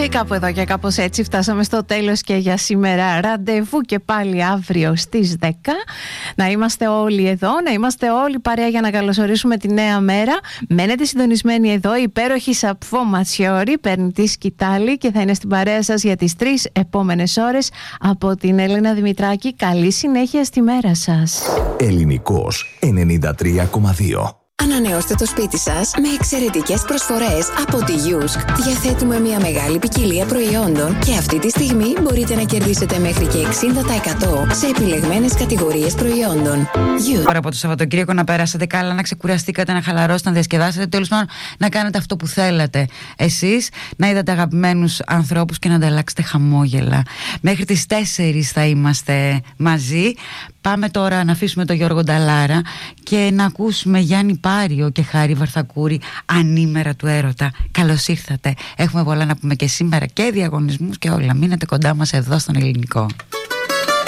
κάπου εδώ και κάπως έτσι φτάσαμε στο τέλος και για σήμερα. Ραντεβού και πάλι αύριο στις 10. Να είμαστε όλοι εδώ, να είμαστε όλοι παρέα για να καλωσορίσουμε τη νέα μέρα. Μένετε συντονισμένοι εδώ. Η υπέροχη Σαπφό Ματσιόρη παίρνει τη σκητάλη και θα είναι στην παρέα σας για τις 3 επόμενες ώρες. Από την Έλενα Δημητράκη, καλή συνέχεια στη μέρα σας. Ελληνικός 93,2. Ανανεώστε το σπίτι σας με εξαιρετικές προσφορές από τη Yusk. Διαθέτουμε μια μεγάλη ποικιλία προϊόντων και αυτή τη στιγμή μπορείτε να κερδίσετε μέχρι και 60% σε επιλεγμένες κατηγορίες προϊόντων. Τώρα από το Σαββατοκύριακο να περάσετε καλά, να ξεκουραστήκατε, να χαλαρώσετε, να διασκεδάσετε, τέλος πάντων να κάνετε αυτό που θέλατε εσείς, να είδατε αγαπημένους ανθρώπους και να ανταλλάξετε χαμόγελα. Μέχρι τις 4 θα είμαστε μαζί. Πάμε τώρα να αφήσουμε τον Γιώργο Νταλάρα και να ακούσουμε Γιάννη Πάριο και Χάρη Βαρθακούρη, Ανήμερα του έρωτα. Καλώς ήρθατε. Έχουμε πολλά να πούμε και σήμερα και διαγωνισμούς και όλα. Μείνετε κοντά μας εδώ στον Ελληνικό.